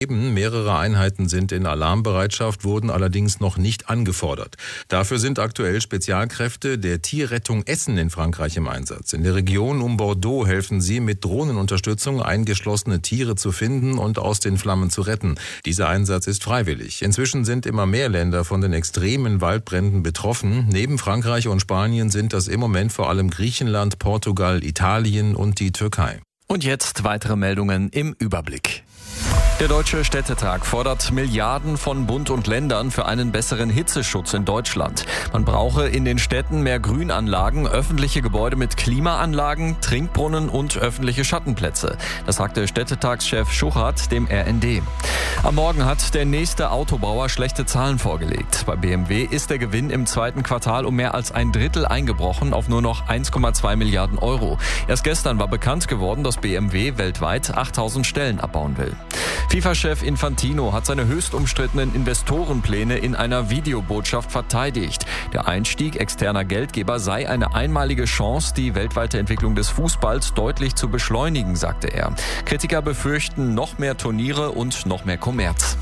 Mehrere Einheiten sind in Alarmbereitschaft, wurden allerdings noch nicht angefordert. Dafür sind aktuell Spezialkräfte der Tierrettung Essen in Frankreich im Einsatz. In der Region um Bordeaux helfen sie mit Drohnenunterstützung, eingeschlossene Tiere zu finden und aus den Flammen zu retten. Dieser Einsatz ist freiwillig. Inzwischen sind immer mehr Länder von den extremen Waldbränden betroffen. Neben Frankreich und Spanien sind das im Moment vor allem Griechenland, Portugal, Italien und die Türkei. Und jetzt weitere Meldungen im Überblick. Der Deutsche Städtetag fordert Milliarden von Bund und Ländern für einen besseren Hitzeschutz in Deutschland. Man brauche in den Städten mehr Grünanlagen, öffentliche Gebäude mit Klimaanlagen, Trinkbrunnen und öffentliche Schattenplätze. Das sagte Städtetagschef Schuchart dem RND. Am Morgen hat der nächste Autobauer schlechte Zahlen vorgelegt. Bei BMW ist der Gewinn im zweiten Quartal um mehr als ein Drittel eingebrochen auf nur noch 1,2 Milliarden Euro. Erst gestern war bekannt geworden, dass BMW weltweit 8000 Stellen abbauen will. FIFA-Chef Infantino hat seine höchst umstrittenen Investorenpläne in einer Videobotschaft verteidigt. Der Einstieg externer Geldgeber sei eine einmalige Chance, die weltweite Entwicklung des Fußballs deutlich zu beschleunigen, sagte er. Kritiker befürchten noch mehr Turniere und noch mehr Kommerz.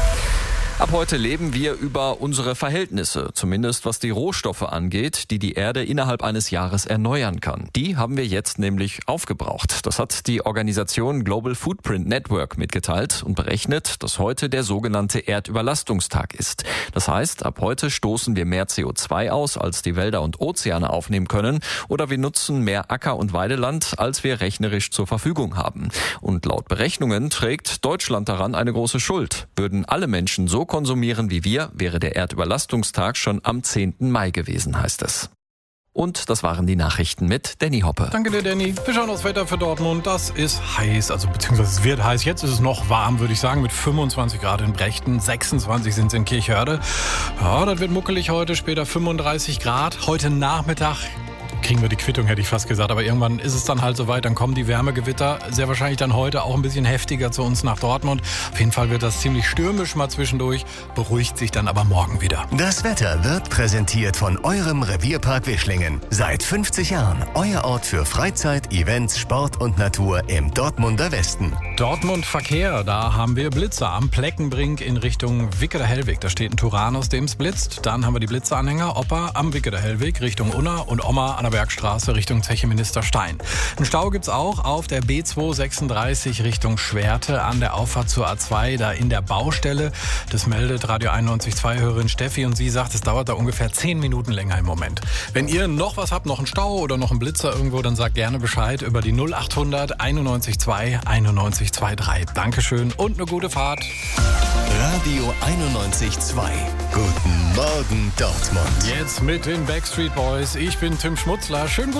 Ab heute leben wir über unsere Verhältnisse, zumindest was die Rohstoffe angeht, die die Erde innerhalb eines Jahres erneuern kann. Die haben wir jetzt nämlich aufgebraucht. Das hat die Organisation Global Footprint Network mitgeteilt und berechnet, dass heute der sogenannte Erdüberlastungstag ist. Das heißt, ab heute stoßen wir mehr CO2 aus, als die Wälder und Ozeane aufnehmen können, oder wir nutzen mehr Acker- und Weideland, als wir rechnerisch zur Verfügung haben. Und laut Berechnungen trägt Deutschland daran eine große Schuld. Würden alle Menschen so konsumieren wie wir, wäre der Erdüberlastungstag schon am 10. Mai gewesen, heißt es. Und das waren die Nachrichten mit Danny Hoppe. Danke dir, Danny. Wir schauen aufs Wetter für Dortmund. Das ist heiß, beziehungsweise es wird heiß. Jetzt ist es noch warm, würde ich sagen, mit 25 Grad in Brechten. 26 sind es in Kirchhörde. Ja, das wird muckelig heute, später 35 Grad. Heute Nachmittag kriegen wir die Quittung, hätte ich fast gesagt. Aber irgendwann ist es dann halt soweit, dann kommen die Wärmegewitter. Sehr wahrscheinlich dann heute auch ein bisschen heftiger zu uns nach Dortmund. Auf jeden Fall wird das ziemlich stürmisch mal zwischendurch, beruhigt sich dann aber morgen wieder. Das Wetter wird präsentiert von eurem Revierpark Wischlingen. Seit 50 Jahren euer Ort für Freizeit, Events, Sport und Natur im Dortmunder Westen. Dortmund Verkehr, da haben wir Blitzer am Pleckenbrink in Richtung Wickeler-Hellweg. Da steht ein Turanus, dem es blitzt. Dann haben wir die Blitzeranhänger Opa am Wickeler-Hellweg Richtung Unna und Oma an der Bergstraße Richtung Zeche Ministerstein. Einen Stau gibt's auch auf der B236 Richtung Schwerte an der Auffahrt zur A2, da in der Baustelle. Das meldet Radio 91.2-Hörerin Steffi und sie sagt, es dauert da ungefähr 10 Minuten länger im Moment. Wenn ihr noch was habt, noch einen Stau oder noch einen Blitzer irgendwo, dann sagt gerne Bescheid über die 0800 91.2 91.23. Dankeschön und eine gute Fahrt. Radio 91.2. Guten Morgen Dortmund. Jetzt mit den Backstreet Boys. Ich bin Tim Schmutzler. Schönen guten